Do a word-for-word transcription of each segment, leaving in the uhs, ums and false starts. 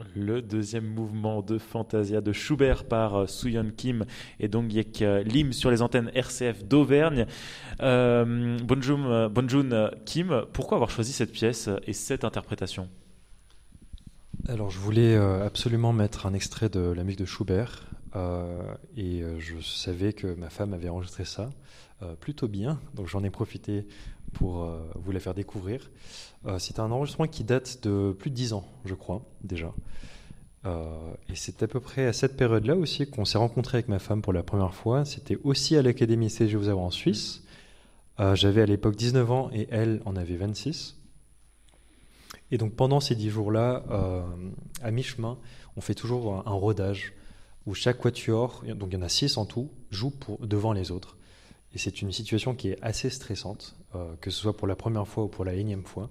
Le deuxième mouvement de Fantasia de Schubert par euh, Soo-Yeon Kim et Dong-Hyek euh, Lim sur les antennes R C F d'Auvergne. Euh, Bonjoon, euh, Bonjoon euh, Kim, pourquoi avoir choisi cette pièce et cette interprétation? Alors, je voulais euh, absolument mettre un extrait de la musique de Schubert euh, et euh, je savais que ma femme avait enregistré ça euh, plutôt bien, donc j'en ai profité pour euh, vous la faire découvrir. Euh, c'est un enregistrement qui date de plus de dix ans, je crois, déjà. Euh, et c'est à peu près à cette période-là aussi qu'on s'est rencontrés avec ma femme pour la première fois. C'était aussi à l'Académie C G Joseph en Suisse. Euh, j'avais à l'époque dix-neuf ans et elle en avait vingt-six. Et donc pendant ces dix jours-là, euh, à mi-chemin, on fait toujours un, un rodage où chaque quatuor, donc il y en a six en tout, joue pour, devant les autres. Et c'est une situation qui est assez stressante, euh, que ce soit pour la première fois ou pour la énième fois.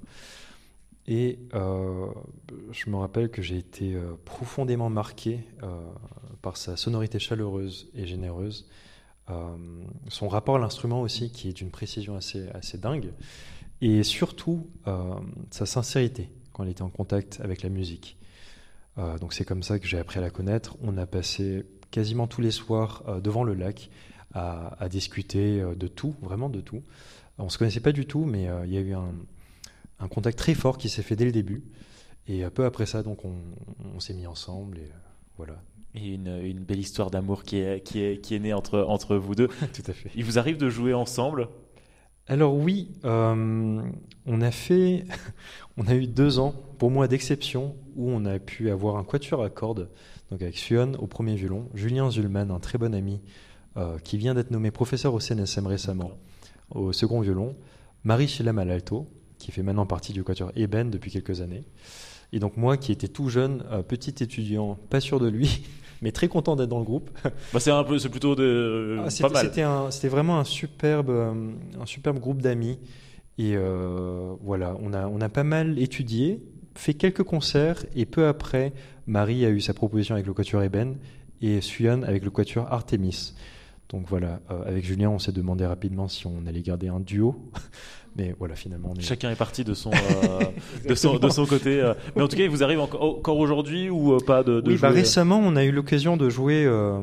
Et euh, je me rappelle que j'ai été euh, profondément marqué euh, par sa sonorité chaleureuse et généreuse, euh, son rapport à l'instrument aussi, qui est d'une précision assez, assez dingue, et surtout euh, sa sincérité quand elle était en contact avec la musique. Euh, donc c'est comme ça que j'ai appris à la connaître. On a passé quasiment tous les soirs euh, devant le lac à, à discuter euh, de tout, vraiment de tout. On ne se connaissait pas du tout, mais euh, il y a eu un, un contact très fort qui s'est fait dès le début. Et euh, peu après ça, donc on, on s'est mis ensemble et euh, voilà. Et une, une belle histoire d'amour qui est, qui est, qui est née entre, entre vous deux. Tout à fait. Il vous arrive de jouer ensemble? Alors oui, euh, on a fait, on a eu deux ans, pour moi d'exception, où on a pu avoir un quatuor à cordes, donc avec Suyeon au premier violon, Julien Zulman, un très bon ami, euh, qui vient d'être nommé professeur au C N S M récemment, au second violon, Marie Chilam à l'alto, qui fait maintenant partie du quatuor Eben depuis quelques années, et donc moi qui étais tout jeune, euh, petit étudiant, pas sûr de lui, mais très content d'être dans le groupe. Bah c'est un peu, c'est plutôt de, Ah, pas c'était, mal. c'était, un, c'était vraiment un superbe, euh, un superbe groupe d'amis. Et euh, voilà, on a, on a pas mal étudié, fait quelques concerts, et peu après, Marie a eu sa proposition avec le quatuor Eben et Suyeon avec le quatuor Artemis. Donc voilà, euh, avec Julien, on s'est demandé rapidement si on allait garder un duo. Mais voilà, finalement, on est... Chacun est parti de son, euh, de son, de son côté. euh. Mais en tout cas, il vous arrive encore, encore aujourd'hui ou euh, pas de, de Oui, jouer bah récemment, on a eu l'occasion de jouer euh,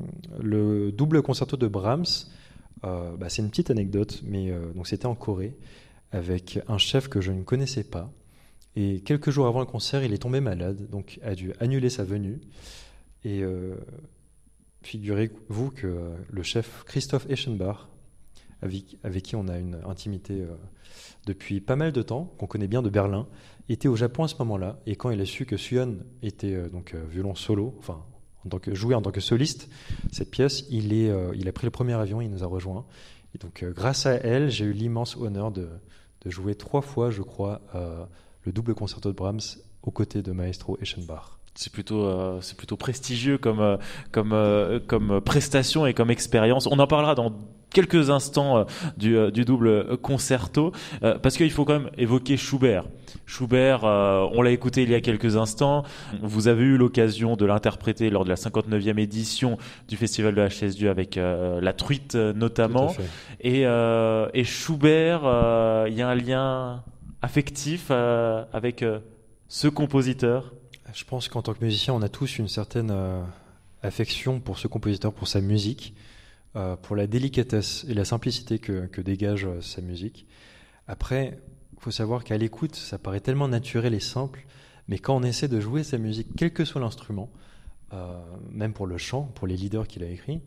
le double concerto de Brahms. Euh, bah, c'est une petite anecdote, mais euh, donc c'était en Corée avec un chef que je ne connaissais pas. Et quelques jours avant le concert, il est tombé malade, donc a dû annuler sa venue. Et euh, figurez-vous que euh, le chef Christoph Eschenbach, avec, avec qui on a une intimité euh, depuis pas mal de temps, qu'on connaît bien de Berlin, était au Japon à ce moment-là. Et quand il a su que Suyeon était euh, donc euh, violon solo, enfin en tant que joué en tant que soliste, cette pièce, il est, euh, il a pris le premier avion, il nous a rejoints. Et donc euh, grâce à elle, j'ai eu l'immense honneur de, de jouer trois fois, je crois, euh, le double concerto de Brahms aux côtés de Maestro Eschenbach. C'est plutôt, euh, c'est plutôt prestigieux comme, euh, comme, euh, comme prestation et comme expérience. On en parlera dans quelques instants euh, du, euh, du double concerto, euh, parce qu'il faut quand même évoquer Schubert. Schubert, euh, on l'a écouté il y a quelques instants. Vous avez eu l'occasion de l'interpréter lors de la cinquante-neuvième édition du Festival de H S D avec euh, La Truite euh, notamment. Tout à fait. Et, euh, et Schubert, euh, il y a un lien affectif euh, avec euh, ce compositeur. Je pense qu'en tant que musicien, on a tous une certaine euh, affection pour ce compositeur, pour sa musique, euh, pour la délicatesse et la simplicité que, que dégage euh, sa musique. Après, il faut savoir qu'à l'écoute, ça paraît tellement naturel et simple, mais quand on essaie de jouer sa musique, quel que soit l'instrument, euh, même pour le chant, pour les leaders qu'il a écrits,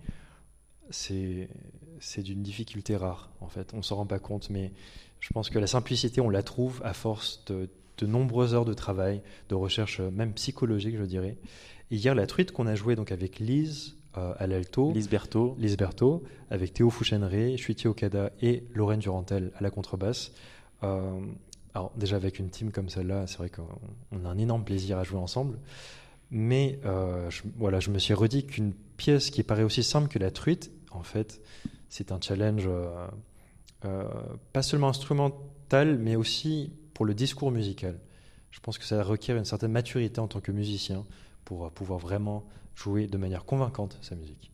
c'est, c'est d'une difficulté rare, en fait. On ne s'en rend pas compte, mais je pense que la simplicité, on la trouve à force de de nombreuses heures de travail, de recherche même psychologique, je dirais. Et hier, la truite qu'on a jouée donc avec Lise euh, à l'alto, Lise Berthaud. Lise Berthaud, avec Théo Fouchenré, Shuichi Okada et Lorraine Durantel à la contrebasse. Euh, alors déjà avec une team comme celle-là, c'est vrai qu'on a un énorme plaisir à jouer ensemble. Mais euh, je, voilà, je me suis redit qu'une pièce qui paraît aussi simple que la truite, en fait, c'est un challenge euh, euh, pas seulement instrumental, mais aussi pour le discours musical. Je pense que ça requiert une certaine maturité en tant que musicien pour pouvoir vraiment jouer de manière convaincante sa musique.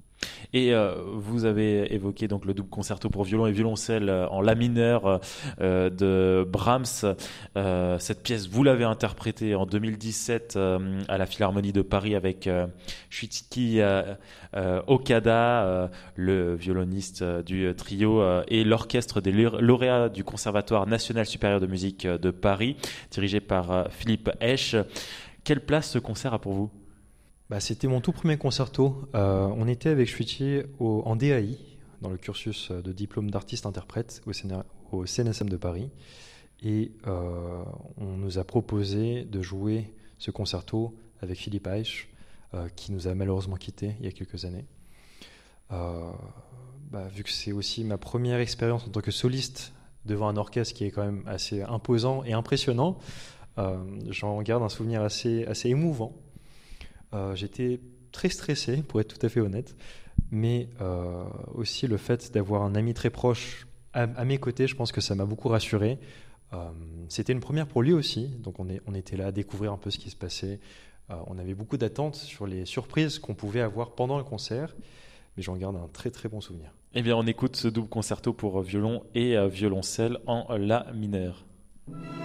Et euh, vous avez évoqué donc le double concerto pour violon et violoncelle euh, en la mineur euh, de Brahms. Euh, cette pièce, vous l'avez interprétée en deux mille dix-sept euh, à la Philharmonie de Paris avec euh, Shuichi euh, euh, Okada, euh, le violoniste euh, du trio, euh, et l'orchestre des lauréats du Conservatoire national supérieur de musique de Paris, dirigé par euh, Philippe Esch. Quelle place ce concert a pour vous ? Bah, c'était mon tout premier concerto. Euh, on était avec Shuichi au, en D A I, dans le cursus de diplôme d'artiste-interprète au, C N R, au C N S M de Paris. Et euh, on nous a proposé de jouer ce concerto avec Philippe Eich, euh, qui nous a malheureusement quittés il y a quelques années. Euh, bah, vu que c'est aussi ma première expérience en tant que soliste devant un orchestre qui est quand même assez imposant et impressionnant, euh, j'en garde un souvenir assez, assez émouvant. Euh, j'étais très stressé, pour être tout à fait honnête, mais euh, aussi le fait d'avoir un ami très proche à, à mes côtés, je pense que ça m'a beaucoup rassuré. Euh, c'était une première pour lui aussi, donc on, est, on était là à découvrir un peu ce qui se passait. Euh, on avait beaucoup d'attentes sur les surprises qu'on pouvait avoir pendant le concert, mais j'en garde un très très bon souvenir. Eh bien, on écoute ce double concerto pour violon et violoncelle en la mineur.